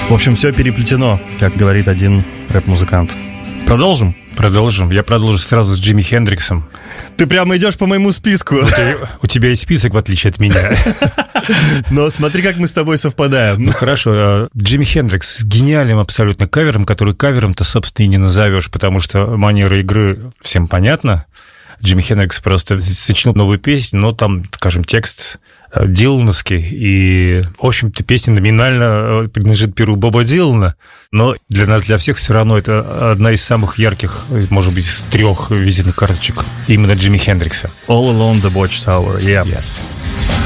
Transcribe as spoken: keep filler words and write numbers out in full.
В общем, все переплетено, как говорит один рэп-музыкант. Продолжим? Продолжим. Я продолжу сразу с Джимми Хендриксом. Ты прямо идешь по моему списку. У тебя, у тебя есть список, в отличие от меня. Но смотри, как мы с тобой совпадаем. Ну хорошо. Джимми Хендрикс с гениальным абсолютно кавером, который кавером-то, собственно, и не назовешь, потому что манера игры всем понятна. Джимми Хендрикс просто сочинил новую песню, но там, скажем, текст дилановский. И, в общем-то, песня номинально принадлежит перу Боба Дилана, но для нас, для всех все равно это одна из самых ярких, может быть, из трех визитных карточек именно Джимми Хендрикса. All Along the Watchtower, yeah. Yes.